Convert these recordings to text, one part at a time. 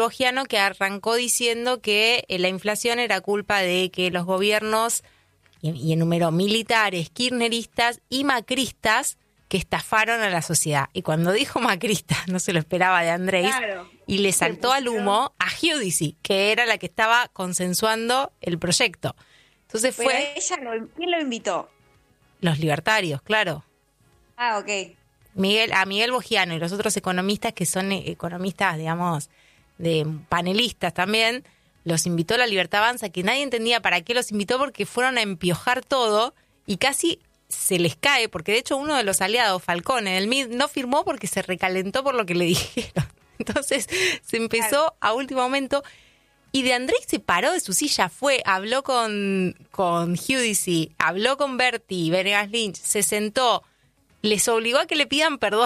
Bogiano, que arrancó diciendo que la inflación era culpa de que los gobiernos, y enumeró militares, kirchneristas y macristas, que estafaron a la sociedad. Y cuando dijo macrista, no se lo esperaba de Andrés, Claro. y le saltó al humo a Giudici, que era la que estaba consensuando el proyecto. Entonces Pero fue ¿quién lo invitó? los libertarios, claro. Ah, ok. Miguel Bogiano y los otros economistas, que son economistas, digamos, de panelistas también, los invitó a la Libertad Avanza, que nadie entendía para qué los invitó, porque fueron a empiojar todo y casi se les cae, porque de hecho uno de los aliados, Falcón, en el MID, no firmó porque se recalentó por lo que le dijeron. Entonces se empezó a último momento, y De Andrés se paró de su silla, habló con Giudici, habló con Berti, Venegas Lynch, se sentó, les obligó a que le pidan perdón.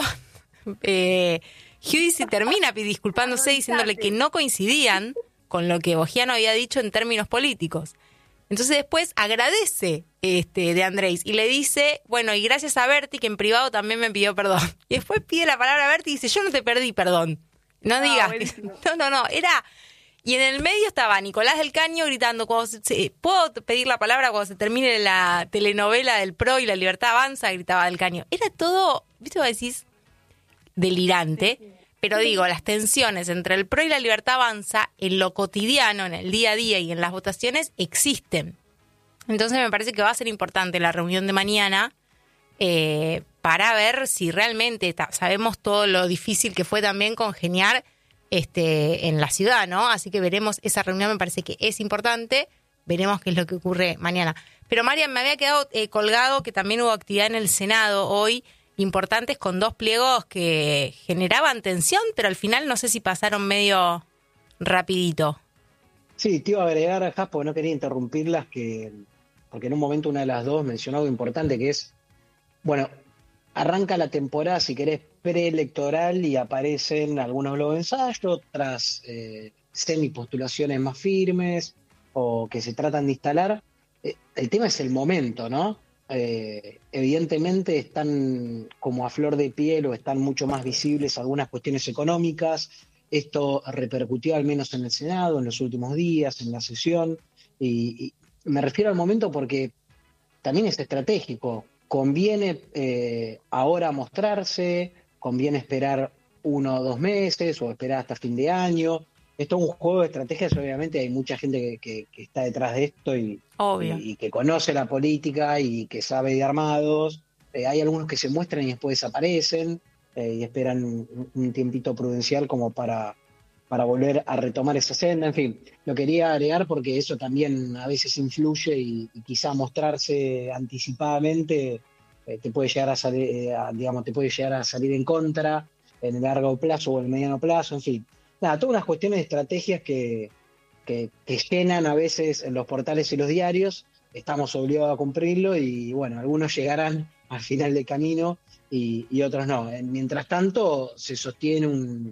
Giudici termina disculpándose, diciéndole que no coincidían con lo que Bogiano había dicho en términos políticos. Entonces después agradece De Andrés y le dice, bueno, y gracias a Berti, que en privado también me pidió perdón. Y después pide la palabra a Berti y dice, yo no te pedí perdón. No digas. No, era... Y en el medio estaba Nicolás del Caño gritando, ¿puedo pedir la palabra cuando se termine la telenovela del PRO y la Libertad Avanza? Gritaba del Caño. Era todo, ¿viste? Vos decís, delirante. Pero digo, las tensiones entre el PRO y la Libertad Avanza en lo cotidiano, en el día a día y en las votaciones existen. Entonces me parece que va a ser importante la reunión de mañana para ver si realmente sabemos todo lo difícil que fue también congeniar en la ciudad, ¿no? Así que veremos esa reunión, me parece que es importante. Veremos qué es lo que ocurre mañana. Pero Marian, me había quedado colgado que también hubo actividad en el Senado hoy, importantes, con 2 pliegos que generaban tensión, pero al final no sé si pasaron medio rapidito. Sí, te iba a agregar acá, porque no quería interrumpirlas, porque en un momento una de las dos mencionó algo importante, que es, bueno, arranca la temporada, si querés, preelectoral, y aparecen algunos globos de ensayo, otras semipostulaciones más firmes o que se tratan de instalar. El tema es el momento, ¿no? Evidentemente están como a flor de piel o están mucho más visibles algunas cuestiones económicas. Esto repercutió al menos en el Senado en los últimos días, en la sesión, y me refiero al momento porque también es estratégico. Conviene ahora mostrarse, conviene esperar 1 o 2 meses o esperar hasta fin de año. Esto es un juego de estrategias, obviamente hay mucha gente que está detrás de esto y que conoce la política y que sabe de armados. Hay algunos que se muestran y después desaparecen y esperan un tiempito prudencial como para volver a retomar esa senda. En fin, lo quería agregar porque eso también a veces influye y quizá mostrarse anticipadamente te puede llegar a salir, te puede llegar a salir en contra en el largo plazo o en el mediano plazo, en fin. Nada, todas unas cuestiones de estrategias que llenan a veces en los portales y los diarios. Estamos obligados a cumplirlo y bueno, algunos llegarán al final del camino y otros no. Mientras tanto, se sostiene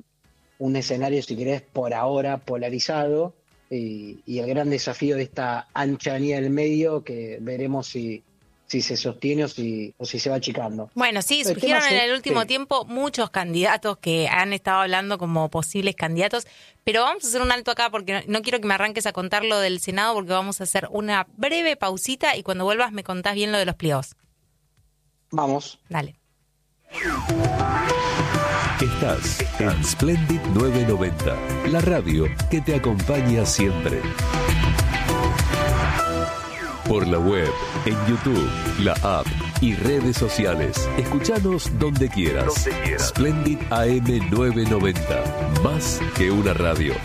un escenario, si querés, por ahora polarizado y el gran desafío de esta ancha avenida del medio, que veremos si se sostiene o si se va achicando. Bueno, sí, surgieron en el último tiempo muchos candidatos que han estado hablando como posibles candidatos, pero vamos a hacer un alto acá porque no quiero que me arranques a contar lo del Senado, porque vamos a hacer una breve pausita y cuando vuelvas me contás bien lo de los pliegos. Vamos. Dale. Estás en Splendid 990, la radio que te acompaña siempre. Por la web, en YouTube, la app y redes sociales. Escuchanos donde quieras. Splendid AM 990, más que una radio.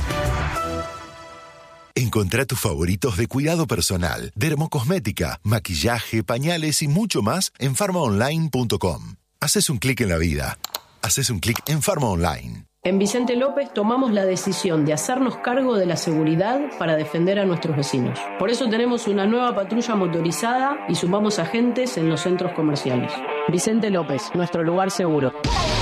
Encontrá tus favoritos de cuidado personal, dermocosmética, maquillaje, pañales y mucho más en farmaonline.com. Haces un clic en la vida. Haces un clic en Farma Online. En Vicente López tomamos la decisión de hacernos cargo de la seguridad para defender a nuestros vecinos. Por eso tenemos una nueva patrulla motorizada y sumamos agentes en los centros comerciales. Vicente López, nuestro lugar seguro.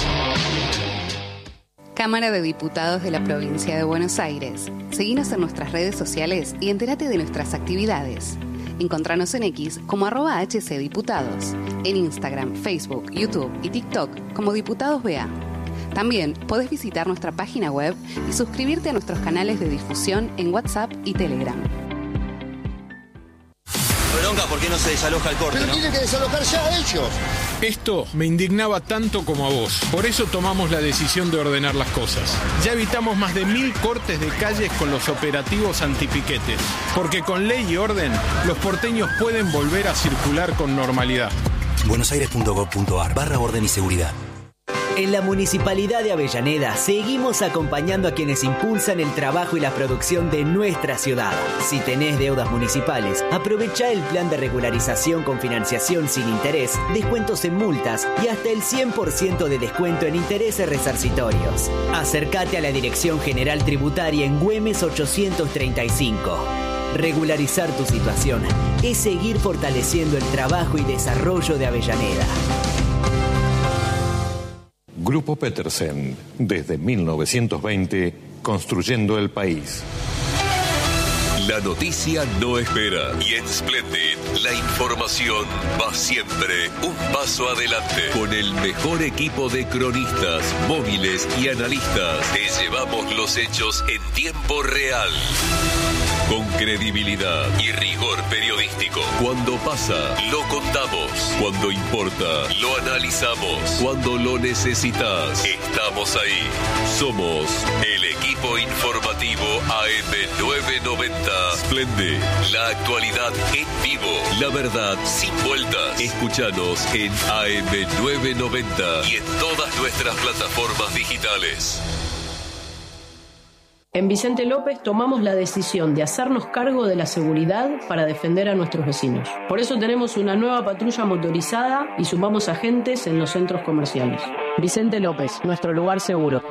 Cámara de Diputados de la Provincia de Buenos Aires. Seguinos en nuestras redes sociales y entérate de nuestras actividades. Encontranos en X como @HCDiputados, en Instagram, Facebook, YouTube y TikTok como Diputados BA. También podés visitar nuestra página web y suscribirte a nuestros canales de difusión en WhatsApp y Telegram. Bronca, ¿por qué no se desaloja el corte? Pero tienen que desalojar ya ellos. Esto me indignaba tanto como a vos. Por eso tomamos la decisión de ordenar las cosas. Ya evitamos más de 1000 cortes de calles con los operativos antipiquetes. Porque con ley y orden, los porteños pueden volver a circular con normalidad. buenosaires.gov.ar/orden y seguridad. En la Municipalidad de Avellaneda seguimos acompañando a quienes impulsan el trabajo y la producción de nuestra ciudad. Si tenés deudas municipales, aprovecha el plan de regularización con financiación sin interés, descuentos en multas y hasta el 100% de descuento en intereses resarcitorios. Acércate a la Dirección General Tributaria en Güemes 835. Regularizar tu situación es seguir fortaleciendo el trabajo y desarrollo de Avellaneda. Grupo Petersen, desde 1920, construyendo el país. La noticia no espera y en Splendid la información va siempre un paso adelante. Con el mejor equipo de cronistas, móviles y analistas, te llevamos los hechos en tiempo real. Con credibilidad y rigor periodístico. Cuando pasa, lo contamos. Cuando importa, lo analizamos. Cuando lo necesitas, estamos ahí. Somos el equipo informativo AM990. Splendid, la actualidad en vivo. La verdad sin vueltas. Escúchanos en AM990 y en todas nuestras plataformas digitales. En Vicente López tomamos la decisión de hacernos cargo de la seguridad para defender a nuestros vecinos. Por eso tenemos una nueva patrulla motorizada y sumamos agentes en los centros comerciales. Vicente López, nuestro lugar seguro.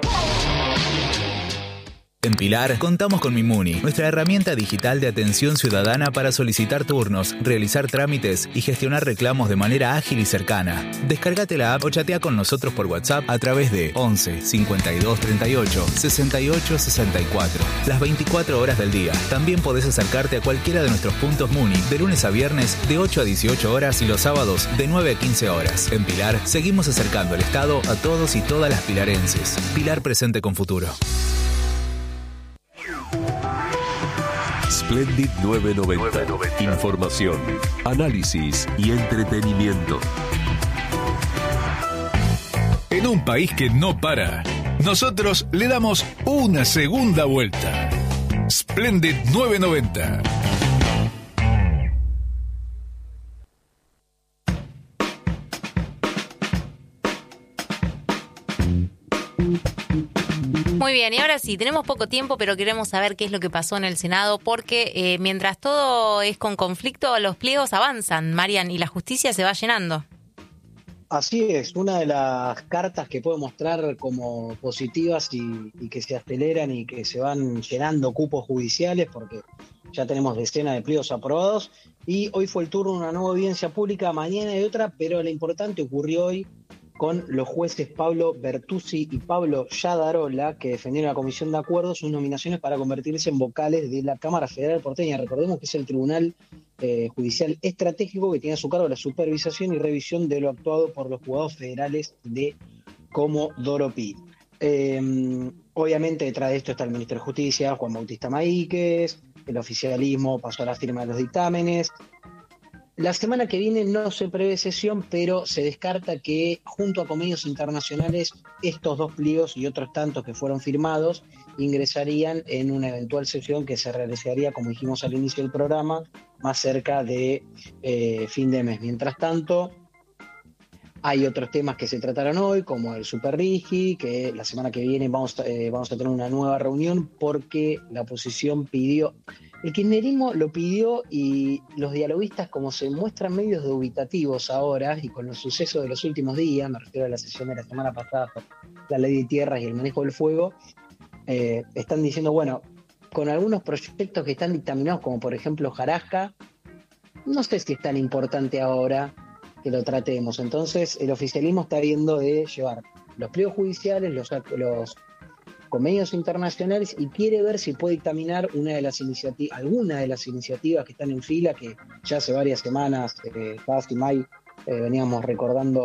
En Pilar, contamos con Mimuni, nuestra herramienta digital de atención ciudadana para solicitar turnos, realizar trámites y gestionar reclamos de manera ágil y cercana. Descárgate la app o chatea con nosotros por WhatsApp a través de 11 52 38 68 64. Las 24 horas del día. También podés acercarte a cualquiera de nuestros puntos Muni de lunes a viernes de 8 a 18 horas y los sábados de 9 a 15 horas. En Pilar, seguimos acercando el Estado a todos y todas las pilarenses. Pilar presente con futuro. Splendid 990. Información, análisis y entretenimiento. En un país que no para, nosotros le damos una segunda vuelta. Splendid 990. Muy bien, y ahora sí, tenemos poco tiempo, pero queremos saber qué es lo que pasó en el Senado, porque mientras todo es con conflicto, los pliegos avanzan, Marian, y la justicia se va llenando. Así es, una de las cartas que puedo mostrar como positivas y que se aceleran y que se van llenando cupos judiciales, porque ya tenemos decenas de pliegos aprobados, y hoy fue el turno de una nueva audiencia pública, mañana hay otra, pero lo importante ocurrió hoy con los jueces Pablo Bertuzzi y Pablo Yadarola, que defendieron la Comisión de Acuerdos sus nominaciones para convertirse en vocales de la Cámara Federal Porteña. Recordemos que es el Tribunal Judicial Estratégico que tiene a su cargo la supervisación y revisión de lo actuado por los juzgados federales de Comodoro Pi. Obviamente detrás de esto está el Ministro de Justicia, Juan Bautista Maíquez, el oficialismo pasó a la firma de los dictámenes. La semana que viene no se prevé sesión, pero se descarta que junto a convenios internacionales estos dos pliegos y otros tantos que fueron firmados ingresarían en una eventual sesión que se realizaría, como dijimos al inicio del programa, más cerca de fin de mes. Mientras tanto, hay otros temas que se trataron hoy, como el Superrigi, que la semana que viene vamos a tener una nueva reunión porque la oposición pidió... El kirchnerismo lo pidió y los dialoguistas, como se muestran medios dubitativos ahora y con los sucesos de los últimos días, me refiero a la sesión de la semana pasada por la ley de tierras y el manejo del fuego, están diciendo, bueno, con algunos proyectos que están dictaminados, como por ejemplo Jarasca, no sé si es tan importante ahora que lo tratemos. Entonces el oficialismo está viendo de llevar los pliegos judiciales, los convenios internacionales y quiere ver si puede dictaminar alguna de las iniciativas que están en fila, que ya hace varias semanas, casi veníamos recordando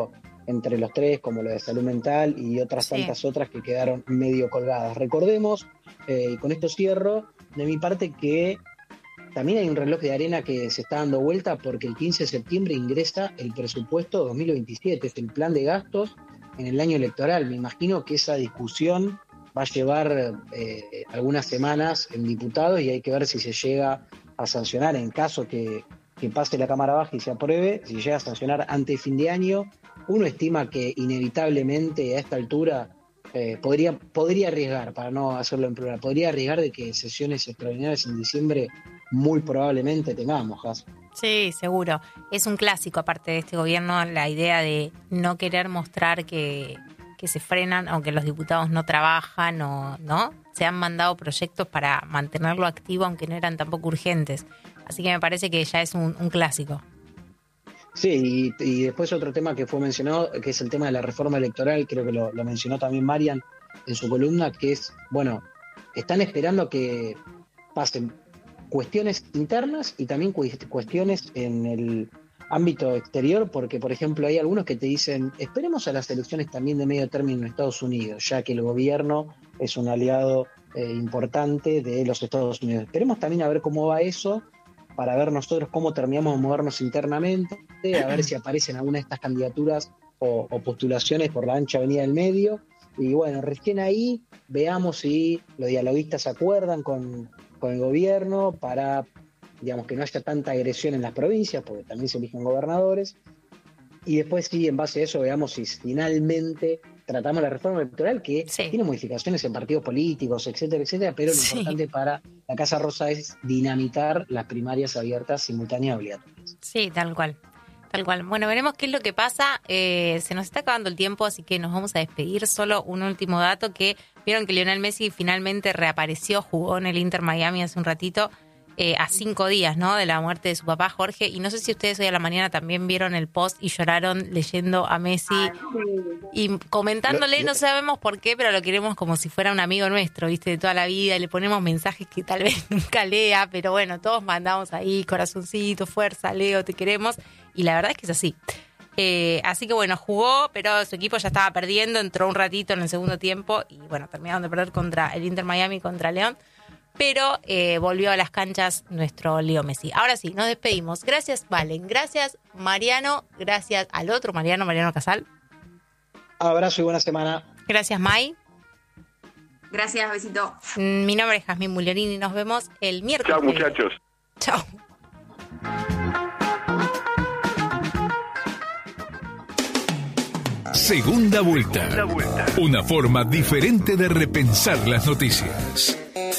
entre los tres, como lo de salud mental y otras tantas otras que quedaron medio colgadas. Recordemos, y con esto cierro, de mi parte, que también hay un reloj de arena que se está dando vuelta porque el 15 de septiembre ingresa el presupuesto 2027, es el plan de gastos en el año electoral. Me imagino que esa discusión va a llevar algunas semanas en diputados y hay que ver si se llega a sancionar en caso que pase la Cámara Baja y se apruebe, si llega a sancionar antes de fin de año. Uno estima que inevitablemente a esta altura podría arriesgar, para no hacerlo en plural, podría arriesgar de que sesiones extraordinarias en diciembre muy probablemente tengamos, ¿has? Sí, seguro. Es un clásico, aparte de este gobierno, la idea de no querer mostrar que se frenan, aunque los diputados no trabajan o no. Se han mandado proyectos para mantenerlo activo, aunque no eran tampoco urgentes. Así que me parece que ya es un clásico. Sí, y después otro tema que fue mencionado, que es el tema de la reforma electoral, creo que lo mencionó también Marian en su columna, que es, bueno, están esperando que pasen cuestiones internas y también cuestiones en el ámbito exterior, porque, por ejemplo, hay algunos que te dicen, esperemos a las elecciones también de medio término en Estados Unidos, ya que el gobierno es un aliado importante de los Estados Unidos. Esperemos también a ver cómo va eso, para ver nosotros cómo terminamos de movernos internamente, a ver si aparecen alguna de estas candidaturas o postulaciones por la ancha avenida del medio. Y bueno, recién ahí veamos si los dialoguistas se acuerdan con el gobierno para, digamos, que no haya tanta agresión en las provincias, porque también se eligen gobernadores. Y después sí, en base a eso, veamos si finalmente tratamos la reforma electoral, que tiene modificaciones en partidos políticos, etcétera, etcétera, pero lo importante para la Casa Rosa es dinamitar las primarias abiertas, simultáneas, obligatorias. Sí, tal cual. Bueno, veremos qué es lo que pasa. Se nos está acabando el tiempo, así que nos vamos a despedir. Solo un último dato, que vieron que Lionel Messi finalmente reapareció, jugó en el Inter Miami hace un ratito, a 5 días, ¿no?, de la muerte de su papá Jorge. Y no sé si ustedes hoy a la mañana también vieron el post y lloraron leyendo a Messi y comentándole, no sabemos por qué, pero lo queremos como si fuera un amigo nuestro, ¿viste?, de toda la vida. Y le ponemos mensajes que tal vez nunca lea, pero bueno, todos mandamos ahí, corazoncito, fuerza, Leo, te queremos. Y la verdad es que es así. Así que bueno, jugó, pero su equipo ya estaba perdiendo, entró un ratito en el segundo tiempo y bueno, terminaron de perder contra el Inter Miami, contra León. Pero volvió a las canchas nuestro Leo Messi. Ahora sí, nos despedimos. Gracias, Valen. Gracias, Mariano. Gracias al otro Mariano Casal. Abrazo y buena semana. Gracias, Mai. Gracias, besito. Mi nombre es Jazmín Mugliorini y nos vemos el miércoles. Chao, muchachos. Chao. Segunda vuelta. Una forma diferente de repensar las noticias.